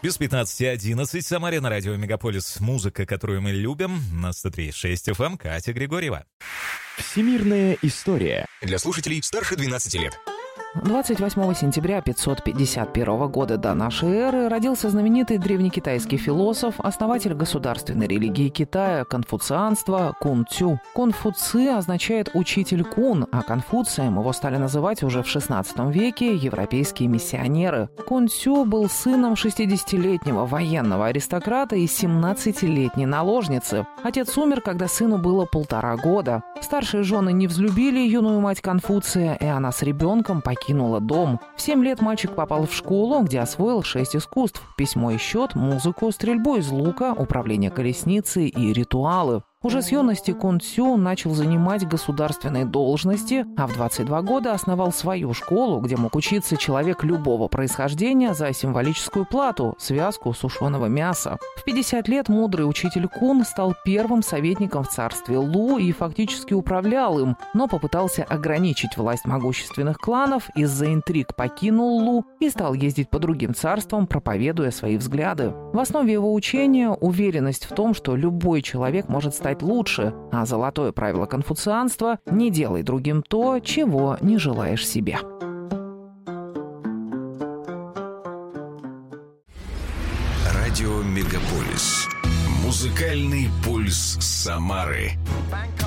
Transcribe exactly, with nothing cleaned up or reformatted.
Без пятнадцати одиннадцать. Самаре на радио Мегаполис. Музыка, которую мы любим. На сто три и шесть эф эм. Катя Григорьева. Всемирная история. Для слушателей старше двенадцати лет. двадцать восьмого сентября пятьсот пятьдесят первого года до нашей эры родился знаменитый древнекитайский философ, основатель государственной религии Китая, конфуцианства Кун Цю. Конфуци означает «учитель Кун», а Конфуцием его стали называть уже в шестнадцатом веке европейские миссионеры. Кун Цю был сыном шестидесятилетнего военного аристократа и семнадцатилетней наложницы. Отец умер, когда сыну было полтора года. Старшие жены не взлюбили юную мать Конфуция, и она с ребенком покинула покинула дом. В семь лет мальчик попал в школу, где освоил шесть искусств – письмо и счет, музыку, стрельбу из лука, управление колесницей и ритуалы. Уже с юности Кун Цю начал занимать государственные должности, а в двадцать два года основал свою школу, где мог учиться человек любого происхождения за символическую плату – связку сушеного мяса. В пятьдесят лет мудрый учитель Кун стал первым советником в царстве Лу и фактически управлял им, но попытался ограничить власть могущественных кланов, из-за интриг покинул Лу и стал ездить по другим царствам, проповедуя свои взгляды. В основе его учения – уверенность в том, что любой человек может стать лучше, а золотое правило конфуцианства – не делай другим то, чего не желаешь себе. Радио Мегаполис. Музыкальный пульс Самары.